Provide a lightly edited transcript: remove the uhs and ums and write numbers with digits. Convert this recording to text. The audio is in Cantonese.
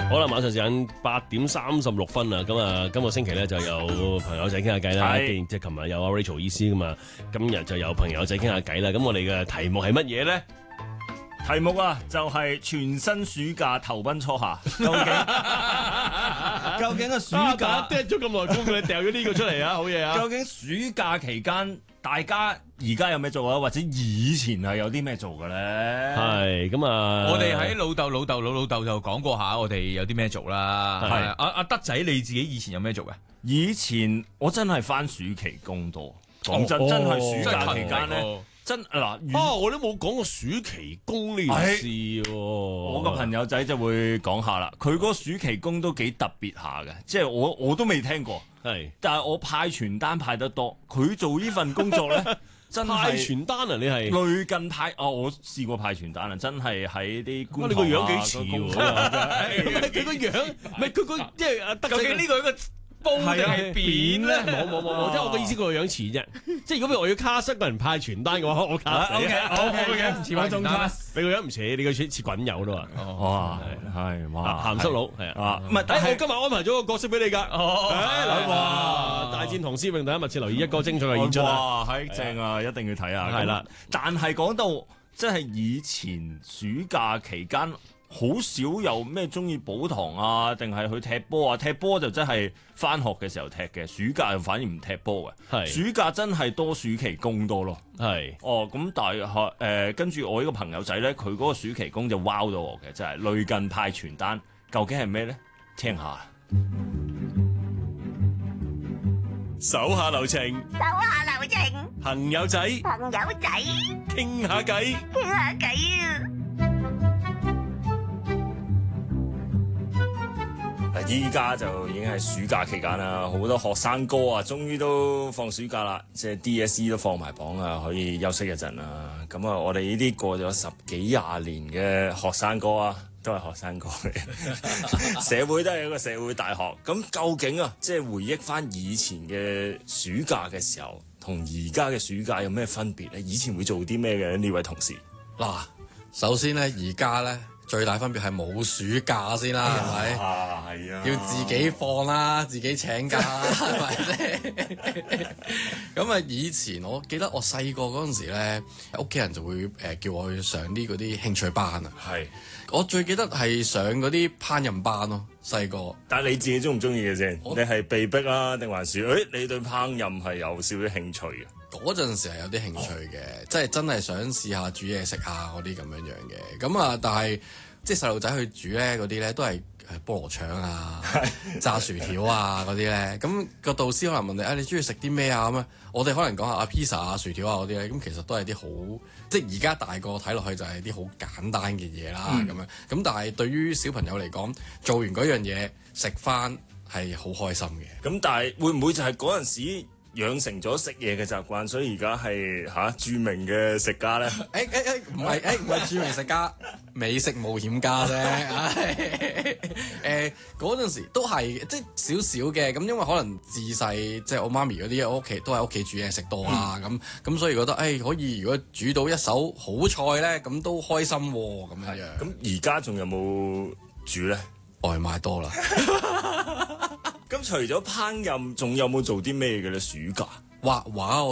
好啦，馬上時間8:36啊，咁啊，今個星期咧就有朋友仔傾下偈啦。即係琴日有阿 Rachel 醫師噶嘛，今日就有朋友仔傾下偈啦。咁我哋嘅題目係乜嘢咧？ 題目啊，就係全新暑假投奔初夏。究竟個暑假跌咗咁耐工，你掉咗呢個出嚟啊，好嘢啊！ 究竟暑假期間大家而家有咩做啊？或者以前係有啲咩做嘅咧？ 係咁啊！ 我哋喺老豆就講過下，我哋有啲咩做啦。係阿德仔，你自己以前有咩做嘅？ 以前我真係返暑期工多。講真，真係暑假期間咧。真嗱， 我都冇講過暑期工呢件事喎。 我個朋友仔就會講下啦，佢嗰個暑期工都幾特別下嘅，即係我都未聽過。 係， 但係我派傳單派得多，佢做呢份工作咧，真係派傳單啊！你係類近派我試過派傳單啊，真係喺啲觀塘啊， 你個樣幾似喎？佢個樣，唔係佢個即係究竟呢個一個煲定係扁咧？冇，即係我嘅意思，佢個樣似啫。即係如果譬如我要卡塞個人派傳單嘅話，我卡死。 OK，唔似派傳單， 你個樣唔似，你個似滾友咯嘛。 哇，係哇， 鹹濕佬係啊。 唔係，但係我今日安排咗個角色俾你㗎。哇！大戰唐詩詠，大家密切留意一個精彩嘅演出。 哇，係正啊，一定要睇下。 係啦， 但係講到即係以前暑假期間。好少有咩中意補堂啊，定係去踢波啊？踢波就真係返學嘅時候踢嘅，暑假又反而唔踢波嘅。暑假真係多暑期工多咯。咁但係跟住我呢個朋友仔咧，佢嗰個暑期工就 wow 到我嘅，真係類近派傳單。究竟係咩咧？聽下。 手下留情，朋友仔，傾下偈啊！ 依家就已經係暑假期間啦，好多學生哥啊，終於都放暑假啦，即係 DSE 都放埋榜啊，可以休息一陣啦。咁啊，我哋呢啲過咗10幾20年嘅學生哥啊，都係學生哥嚟，社會都係一個社會大學。咁究竟啊，即係回憶翻以前嘅暑假嘅時候，同而家嘅暑假有咩分別咧？以前會做啲咩嘅呢位同事？ 嗱，首先咧，而家咧。最大分別係冇暑假先啦，係咪？ 係啊， 要自己放啦，自己請假啦，係咪先？咁啊，以前我記得我細個嗰陣時咧，屋企人就會叫我去上啲嗰啲興趣班啊。 係， 我最記得係上嗰啲烹飪班咯，細個。 但係你自己鍾唔鍾意嘅先？你係被逼啊，定還是你對烹飪係有少少興趣嘅？ 嗰陣時係有啲興趣嘅，即係真係想試下煮嘢食下嗰啲咁樣樣嘅。咁啊，但係即係細路仔去煮咧嗰啲咧，都係菠蘿腸啊、炸薯條啊嗰啲咧。咁個導師可能問你你中意食啲咩啊？咁啊，我哋可能講下pizza啊、薯條啊嗰啲咧。咁其實都係啲好，即係而家大個睇落去就係啲好簡單嘅嘢啦。咁樣咁，但係對於小朋友嚟講，做完嗰樣嘢食翻係好開心嘅。 咁但係會唔會就係嗰陣時養成咗食嘢嘅習慣，所以而家係著名嘅食家咧？ 唔係著名食家，美食冒險家啫。嗰陣時都係即係少少嘅，咁因為可能自細即係我媽咪嗰啲，我屋企都喺屋企煮嘢食多啦，咁所以覺得可以如果煮到一手好菜咧，咁都開心喎，咁樣。 咁而家仲有冇煮咧？ 外賣多啦。 咁除咗烹飪，仲有冇做啲咩嘅咧？暑假畫畫